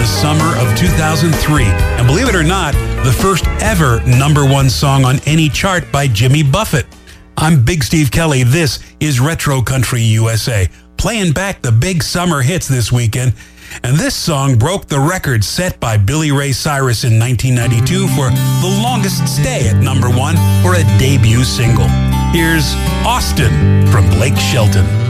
summer of 2003. And believe it or not, the first ever #1 song on any chart by Jimmy Buffett. I'm Big Steve Kelly. This is Retro Country USA, playing back the big summer hits this weekend. And this song broke the record set by Billy Ray Cyrus in 1992 for the longest stay at #1 for a debut single. Here's Austin from Blake Shelton.